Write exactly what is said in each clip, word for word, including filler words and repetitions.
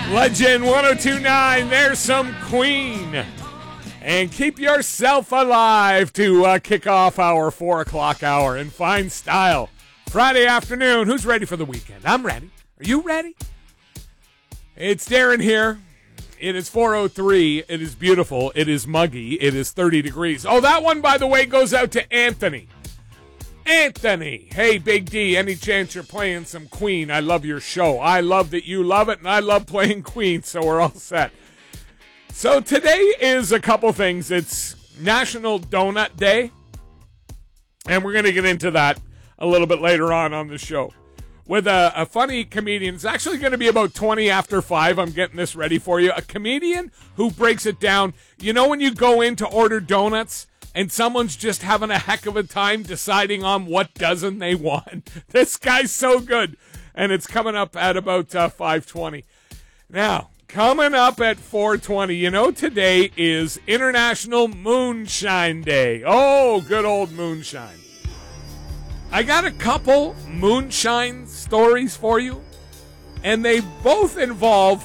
Legend one oh two point nine, there's some Queen. And keep yourself alive to uh, kick off our four o'clock hour in fine style. Friday afternoon, who's ready for the weekend? I'm ready. Are you ready? It's Darren here. It is four oh three. It is beautiful. It is muggy. It is thirty degrees. Oh, that one, by the way, goes out to Anthony. Anthony, hey, Big D, any chance you're playing some Queen? I love your show. I love that you love it, and I love playing Queen, so we're all set. So today is a couple things. It's National Donut Day, and we're going to get into that a little bit later on on the show with a, a funny comedian. It's actually going to be about twenty after five. I'm getting this ready for you. A comedian who breaks it down. You know when you go in to order donuts and someone's just having a heck of a time deciding on what dozen they want? This guy's so good. And it's coming up at about uh, five twenty. Now, coming up at four twenty, you know, today is International Moonshine Day. Oh, good old moonshine. I got a couple moonshine stories for you, and they both involve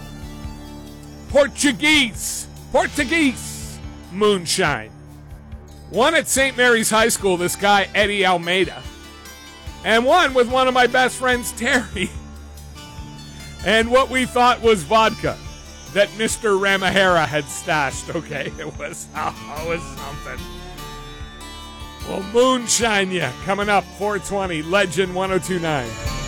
Portuguese, Portuguese moonshine. One at Saint Mary's High School, this guy, Eddie Almeida, and one with one of my best friends, Terry, and what we thought was vodka that Mister Ramahera had stashed. Okay, it was, oh, it was something. Well, moonshine ya, coming up, four twenty, Legend one oh two point nine.